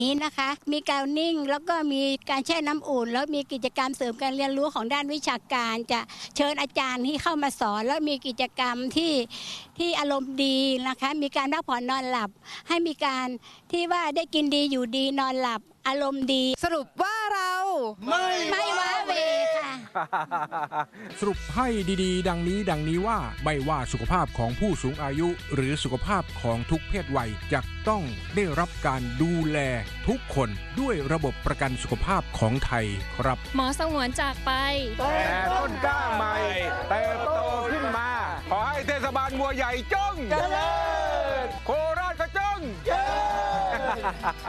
นี้นะคะมีการนิ่งแล้วก็มีการแช่น้ำอุ่นแล้วมีกิจกรรมเสริมการเรียนรู้ของด้านวิชาการจะเชิญอาจารย์ที่เข้ามาสอนแล้วมีกิจกรรมที่อารมณ์ดีนะคะมีการพักผ่อนนอนหลับให้มีการที่ว่าได้กินดีอยู่ดีนอนหลับอารมณ์ดีสรุปว่าเราไม่ว้าเวค่ะสรุปให้ดีๆดังนี้ว่าไม่ว่าสุขภาพของผู้สูงอายุหรือสุขภาพของทุกเพศวัยจะต้องได้รับการดูแลทุกคนด้วยระบบประกันสุขภาพของไทยครับหมอสงวนจากไปแต่ต้นกล้าใหม่แต่โตขึ้นมาขอให้เทศบาลบัวใหญ่จงเจริญโคราชก็จงเจริญ